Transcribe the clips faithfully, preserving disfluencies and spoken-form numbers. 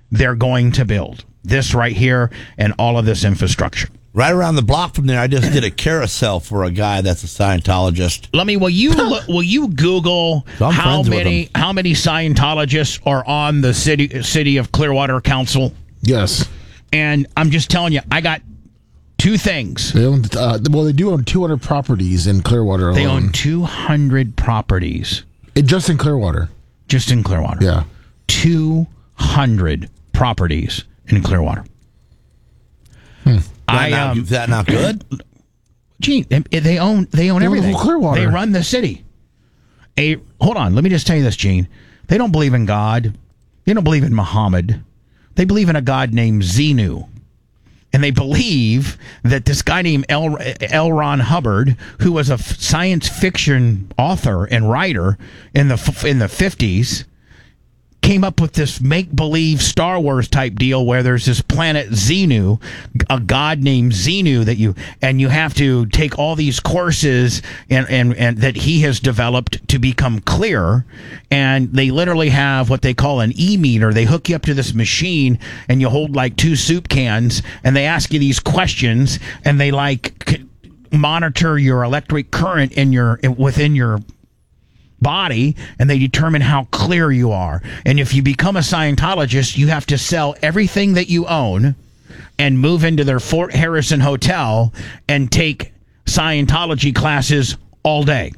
they're going to build. This right here and all of this infrastructure. Right around the block from there, I just did a carousel for a guy that's a Scientologist. Let me. Will you look, will you Google So how many how many Scientologists are on the city city of Clearwater Council? Yes. And I'm just telling you, I got two things. They own, uh, well, they do own two hundred properties in Clearwater alone. They own two hundred properties. It, just in Clearwater. Just in Clearwater. Yeah. two hundred properties in Clearwater. Hmm. I not, um, is that not good? Gee, they own they own They own everything. the whole Clearwater. They run the city. A hold on, let me just tell you this, Gene. They don't believe in God. They don't believe in Muhammad. They believe in a god named Xenu. And they believe that this guy named L. L. Ron Hubbard, who was a f- science fiction author and writer in the f- in the fifties, came up with this make-believe Star Wars type deal where there's this planet Xenu, a god named Xenu that you and you have to take all these courses and, and, and that he has developed to become clear. And they literally have what they call an e-meter. They hook you up to this machine and you hold like two soup cans and they ask you these questions and they like c- monitor your electric current in your within your body, and they determine how clear you are. And if you become a Scientologist, you have to sell everything that you own and move into their Fort Harrison hotel and take Scientology classes all day.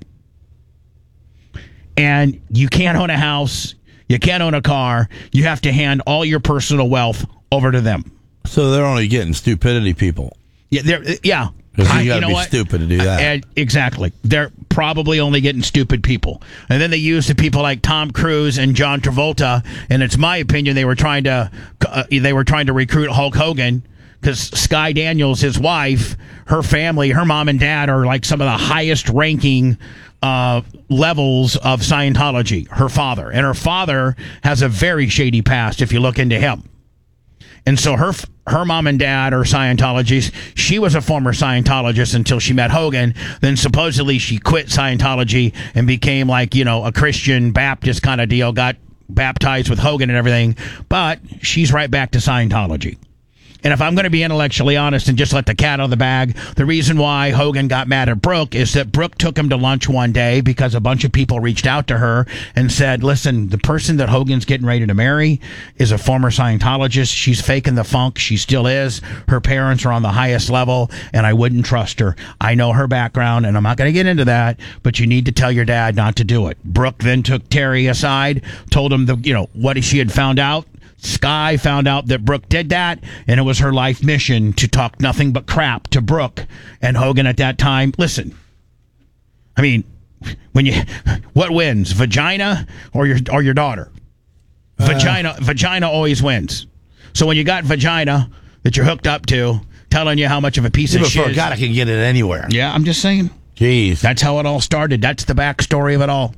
And you can't own a house, you can't own a car, you have to hand all your personal wealth over to them. So they're only getting stupidity people. Yeah, they're, yeah. Because you I- got to know be what? stupid to do that. And exactly. They're probably only getting stupid people. And then they use the people like Tom Cruise and John Travolta. And it's my opinion they were trying to uh, they were trying to recruit Hulk Hogan because Sky Daniels, his wife, her family, her mom and dad are like some of the highest ranking uh, levels of Scientology. Her father. And her father has a very shady past if you look into him. And so her her mom and dad are Scientologists. She was a former Scientologist until she met Hogan. Then supposedly she quit Scientology and became like, you know, a Christian Baptist kind of deal, got baptized with Hogan and everything. But she's right back to Scientology. And if I'm going to be intellectually honest and just let the cat out of the bag, the reason why Hogan got mad at Brooke is that Brooke took him to lunch one day because a bunch of people reached out to her and said, listen, the person that Hogan's getting ready to marry is a former Scientologist. She's faking the funk. She still is. Her parents are on the highest level, and I wouldn't trust her. I know her background, and I'm not going to get into that, but you need to tell your dad not to do it. Brooke then took Terry aside, told him the, you know, what she had found out. Sky found out that Brooke did that, and it was her life mission to talk nothing but crap to Brooke. And Hogan at that time, listen, I mean, when you, what wins, vagina or your or your daughter? Uh, vagina, vagina always wins. So when you got vagina that you're hooked up to, telling you how much of a piece yeah, of shit. For God, I can get it anywhere. Yeah, I'm just saying. Jeez, that's how it all started. That's the backstory of it all.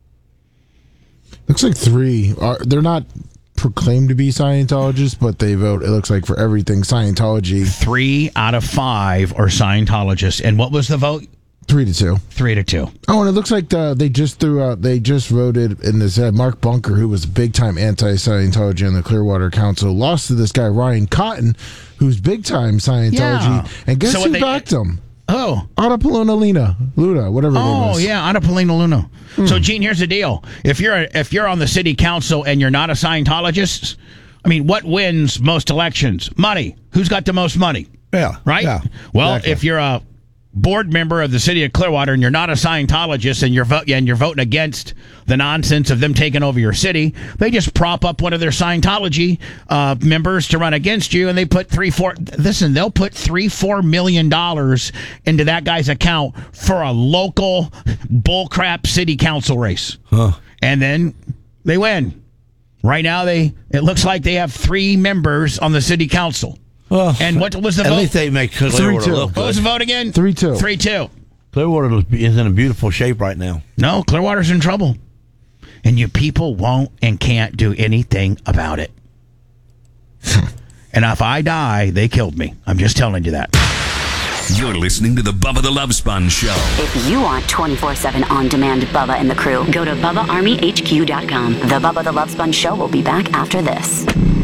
Looks like three. Are, they're not proclaimed to be Scientologists, but they vote, it looks like, for everything Scientology. Three out of five are Scientologists. And what was the vote? Three to two. Three to two. Oh, and it looks like the, they just threw out, they just voted in this, uh, Mark Bunker, who was a big-time anti-Scientology on the Clearwater Council, lost to this guy, Ryan Cotton, who's big-time Scientology. Yeah. And guess So who they- backed him? Oh. Anna Polona Luna. Luna, whatever her name Oh, is. yeah, Anna Polina Luna. Hmm. So, Gene, here's the deal. If you're a, if you're on the city council and you're not a Scientologist, I mean, what wins most elections? Money. Who's got the most money? Yeah. Right? Yeah, well, exactly. if you're a board member of the city of Clearwater and you're not a Scientologist and you're vote and you're voting against the nonsense of them taking over your city, they just prop up one of their Scientology uh, members to run against you, and they put three, four. Listen, they'll put three, four million dollars into that guy's account for a local bullcrap city council race, huh. and then they win. Right now, they it looks like they have three members on the city council. Well, and what was the at vote? At least they make Clearwater look good. What was the vote again? three two. three two. Clearwater is in a beautiful shape right now. No, Clearwater's in trouble. And you people won't and can't do anything about it. And if I die, they killed me. I'm just telling you that. You're listening to the Bubba the Love Sponge Show. If you want twenty-four seven on-demand Bubba and the crew, go to Bubba Army H Q dot com. The Bubba the Love Sponge Show will be back after this.